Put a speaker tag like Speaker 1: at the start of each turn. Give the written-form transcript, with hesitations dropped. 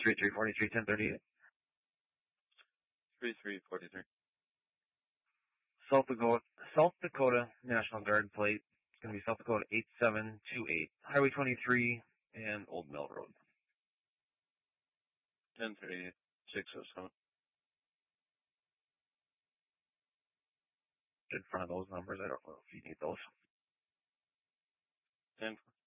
Speaker 1: 3343, 1038.
Speaker 2: 3343.
Speaker 1: South Dakota National Guard plate. It's going to be South Dakota 8728. Highway 23 and Old Mill Road.
Speaker 2: 1038. 607.
Speaker 1: In front of those numbers, I don't know if you need those.
Speaker 2: 10.